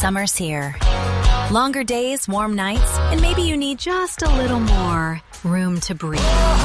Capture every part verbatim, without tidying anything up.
Summer's here. Longer days, warm nights, and maybe you need just a little more room to breathe.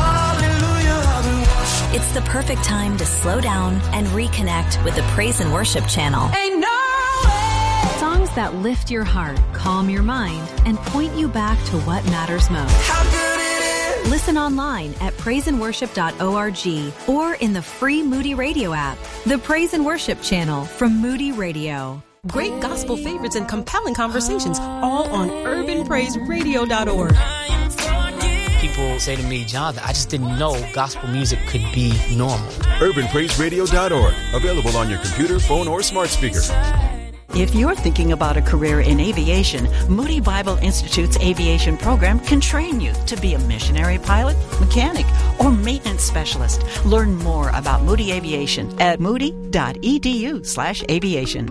It's the perfect time to slow down and reconnect with the Praise and Worship channel. Ain't no way. Songs that lift your heart, calm your mind, and point you back to what matters most. How good it is. Listen online at praise and worship dot org or in the free Moody Radio app. The Praise and Worship channel from Moody Radio. Great gospel favorites and compelling conversations, all on urban praise radio dot org. People say to me, Jonathan, I just didn't know gospel music could be normal. urban praise radio dot org. Available on your computer, phone, or smart speaker. If you're thinking about a career in aviation, Moody Bible Institute's aviation program can train you to be a missionary pilot, mechanic, or maintenance specialist. Learn more about Moody Aviation at moody dot e d u slash aviation.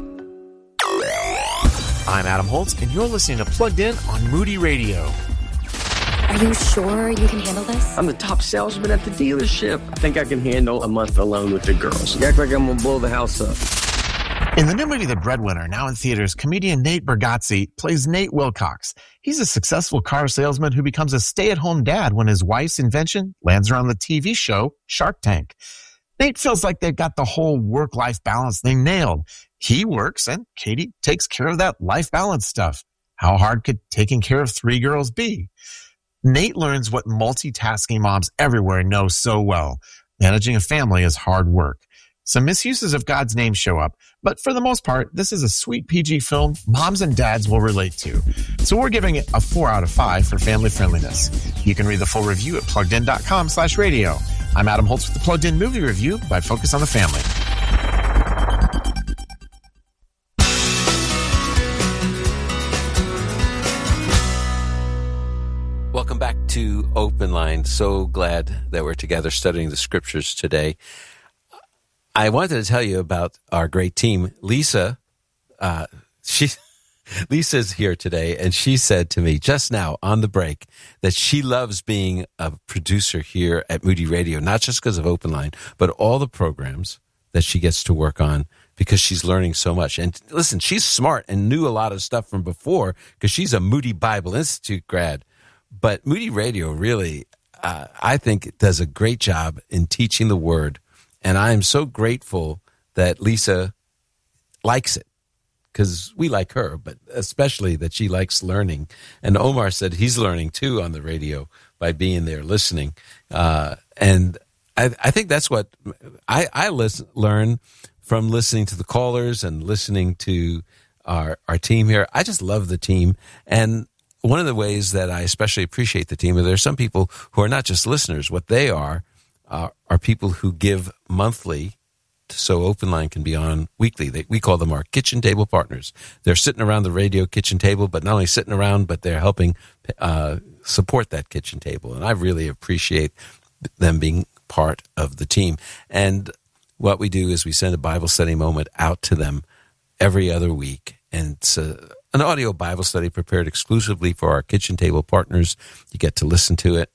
I'm Adam Holtz, and you're listening to Plugged In on Moody Radio. Are you sure you can handle this? I'm the top salesman at the dealership. I think I can handle a month alone with the girls. You act like I'm going to blow the house up. In the new movie The Breadwinner, now in theaters, comedian Nate Bargatze plays Nate Wilcox. He's a successful car salesman who becomes a stay-at-home dad when his wife's invention lands her on the T V show Shark Tank. Nate feels like they've got the whole work-life balance thing nailed. He works, and Katie takes care of that life balance stuff. How hard could taking care of three girls be? Nate learns what multitasking moms everywhere know so well. Managing a family is hard work. Some misuses of God's name show up, but for the most part, this is a sweet P G film moms and dads will relate to. So we're giving it a four out of five for family friendliness. You can read the full review at plugged in dot com slash radio. I'm Adam Holtz with the Plugged In Movie Review by Focus on the Family. Welcome back to Open Line. So glad that we're together studying the scriptures today. I wanted to tell you about our great team. Lisa, uh, she, Lisa's here today, and she said to me just now on the break that she loves being a producer here at Moody Radio, not just because of Open Line, but all the programs that she gets to work on because she's learning so much. And listen, she's smart and knew a lot of stuff from before because she's a Moody Bible Institute grad. But Moody Radio really, uh, I think, does a great job in teaching the Word. And I am so grateful that Lisa likes it because we like her, but especially that she likes learning. And Omar said he's learning, too, on the radio by being there listening. Uh, and I, I think that's what I, I listen, learn from listening to the callers and listening to our, our team here. I just love the team. And one of the ways that I especially appreciate the team, there are some people who are not just listeners. What they are uh, are people who give monthly so Open Line can be on weekly. They, we call them our kitchen table partners. They're sitting around the radio kitchen table, but not only sitting around, but they're helping uh, support that kitchen table. And I really appreciate them being part of the team. And what we do is we send a Bible study moment out to them every other week. And it's a an audio Bible study prepared exclusively for our kitchen table partners. You get to listen to it.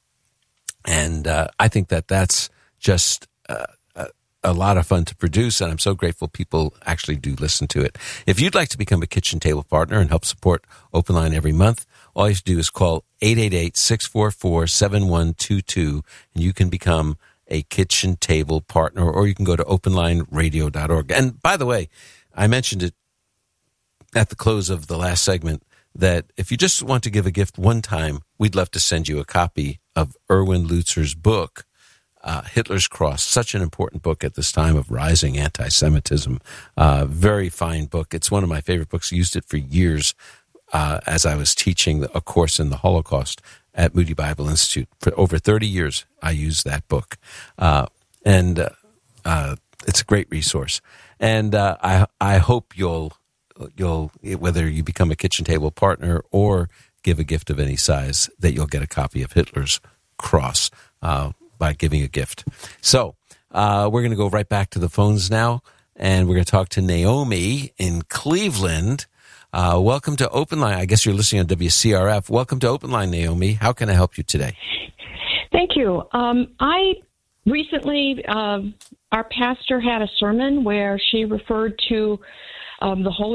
And uh, I think that that's just uh, a, a lot of fun to produce, and I'm so grateful people actually do listen to it. If you'd like to become a kitchen table partner and help support Open Line every month, all you have to do is call eight eight eight, six four four, seven one two two, and you can become a kitchen table partner, or you can go to open line radio dot org. And by the way, I mentioned it at the close of the last segment that if you just want to give a gift one time, we'd love to send you a copy of Erwin Lutzer's book, uh, Hitler's Cross, such an important book at this time of rising anti-Semitism. Uh, very fine book. It's one of my favorite books. I used it for years uh, as I was teaching a course in the Holocaust at Moody Bible Institute. For over thirty years, I used that book. Uh, and uh, uh, it's a great resource. And uh, I, I hope you'll You'll, whether you become a kitchen table partner or give a gift of any size, that you'll get a copy of Hitler's Cross uh, by giving a gift. So uh, we're going to go right back to the phones now, and we're going to talk to Naomi in Cleveland. Uh, welcome to Open Line. I guess you're listening on W C R F. Welcome to Open Line, Naomi. How can I help you today? Thank you. Um, I recently, uh, our pastor had a sermon where she referred to um, the Holy